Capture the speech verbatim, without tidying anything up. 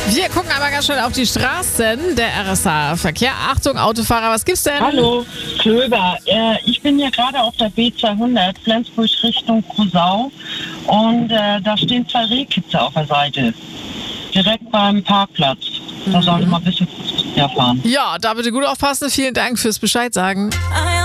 Wir gucken aber ganz schnell auf die Straßen. Der R S A-Verkehr. Achtung, Autofahrer, was gibt's denn? Hallo, Klöber. Äh, ich bin hier gerade auf der B zweihundert, Flensburg Richtung Krusau. Und äh, da stehen zwei Rehkitze auf der Seite. Direkt beim Parkplatz. Da sollte man ein bisschen vorsichtiger fahren. Ja, da bitte gut aufpassen. Vielen Dank fürs Bescheid sagen.